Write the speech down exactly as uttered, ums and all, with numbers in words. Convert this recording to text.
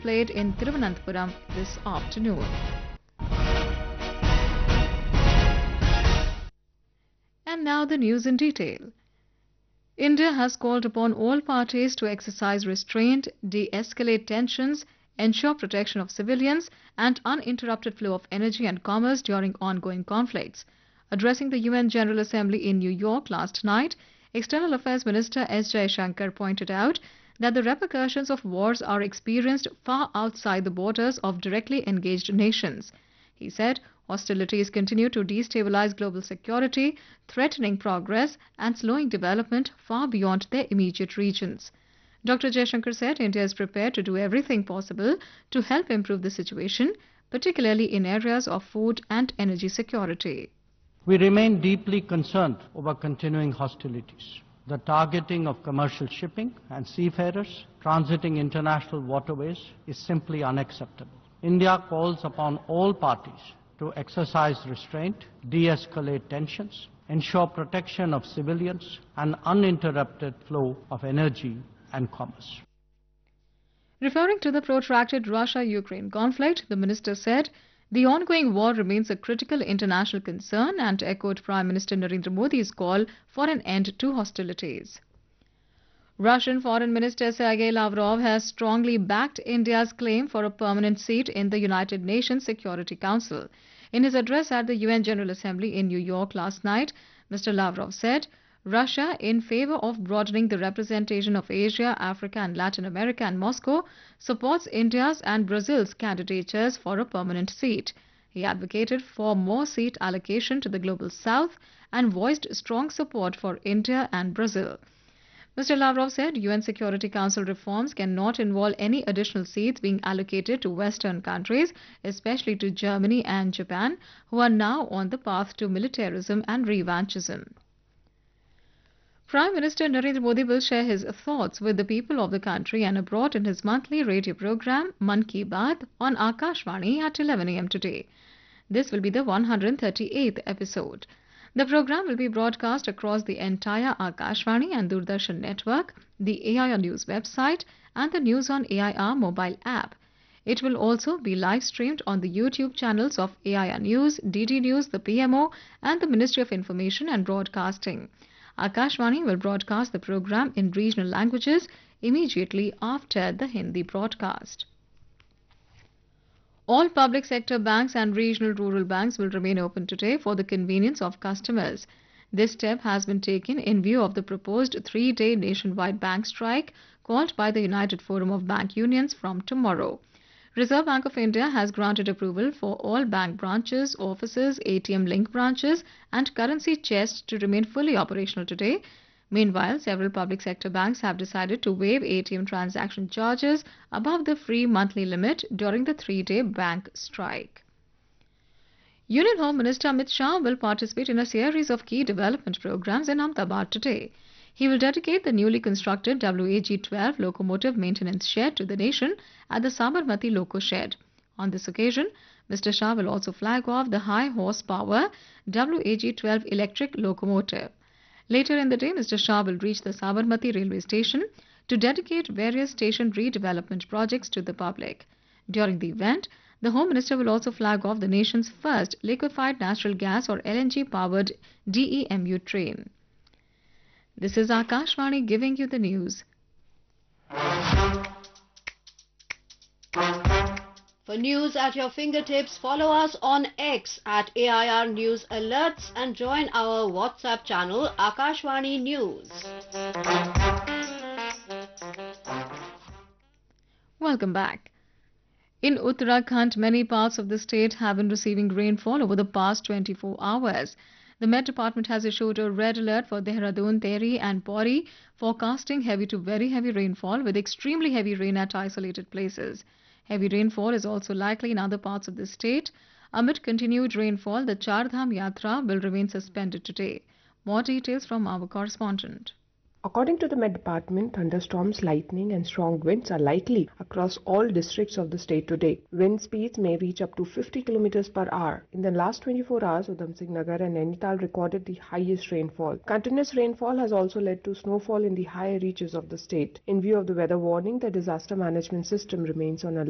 played in Thiruvananthapuram this afternoon. And now the news in detail. India has called upon all parties to exercise restraint, de-escalate tensions, ensure protection of civilians, and uninterrupted flow of energy and commerce during ongoing conflicts. Addressing the U N General Assembly in New York last night, External Affairs Minister S. Jaishankar pointed out that the repercussions of wars are experienced far outside the borders of directly engaged nations. He said hostilities continue to destabilize global security, threatening progress and slowing development far beyond their immediate regions. Doctor Jaishankar said India is prepared to do everything possible to help improve the situation, particularly in areas of food and energy security. We remain deeply concerned over continuing hostilities. The targeting of commercial shipping and seafarers transiting international waterways is simply unacceptable. India calls upon all parties to exercise restraint, de-escalate tensions, ensure protection of civilians, and uninterrupted flow of energy and commerce. Referring to the protracted Russia-Ukraine conflict, the minister said the ongoing war remains a critical international concern and echoed Prime Minister Narendra Modi's call for an end to hostilities. Russian Foreign Minister Sergei Lavrov has strongly backed India's claim for a permanent seat in the United Nations Security Council. In his address at the U N General Assembly in New York last night, Mister Lavrov said Russia, in favor of broadening the representation of Asia, Africa and Latin America and Moscow, supports India's and Brazil's candidatures for a permanent seat. He advocated for more seat allocation to the Global South and voiced strong support for India and Brazil. Mister Lavrov said U N Security Council reforms cannot involve any additional seats being allocated to Western countries, especially to Germany and Japan, who are now on the path to militarism and revanchism. Prime Minister Narendra Modi will share his thoughts with the people of the country and abroad in his monthly radio program Mann Ki Baat on Akashvani at eleven a m today. This will be the one hundred thirty-eighth episode. The program will be broadcast across the entire Akashvani and Doordarshan network, the A I R News website and the News on A I R mobile app. It will also be live streamed on the YouTube channels of A I R News, D D News, the P M O and the Ministry of Information and Broadcasting. Akashvani will broadcast the program in regional languages immediately after the Hindi broadcast. All public sector banks and regional rural banks will remain open today for the convenience of customers. This step has been taken in view of the proposed three-day nationwide bank strike called by the United Forum of Bank Unions from tomorrow. Reserve Bank of India has granted approval for all bank branches, offices, A T M link branches and currency chests to remain fully operational today. Meanwhile, several public sector banks have decided to waive A T M transaction charges above the free monthly limit during the three-day bank strike. Union Home Minister Amit Shah will participate in a series of key development programs in Ahmedabad today. He will dedicate the newly constructed W A G twelve locomotive maintenance shed to the nation at the Sabarmati Loco Shed. On this occasion, Mister Shah will also flag off the high horsepower W A G twelve electric locomotive. Later in the day, Mister Shah will reach the Sabarmati railway station to dedicate various station redevelopment projects to the public. During the event, the Home Minister will also flag off the nation's first liquefied natural gas or L N G powered D E M U train. This is Akashvani giving you the news. For news at your fingertips, follow us on X at A I R News Alerts and join our WhatsApp channel Akashvani News. Welcome back. In Uttarakhand, many parts of the state have been receiving rainfall over the past twenty-four hours. The Met Department has issued a red alert for Dehradun, Tehri and Pauri, forecasting heavy to very heavy rainfall with extremely heavy rain at isolated places. Heavy rainfall is also likely in other parts of the state. Amid continued rainfall, the Char Dham Yatra will remain suspended today. More details from our correspondent. According to the Met Department, thunderstorms, lightning and strong winds are likely across all districts of the state today. Wind speeds may reach up to fifty kilometers per hour. In the last twenty-four hours, Udham Singh Nagar and Nainital recorded the highest rainfall. Continuous rainfall has also led to snowfall in the higher reaches of the state. In view of the weather warning, the disaster management system remains on alert.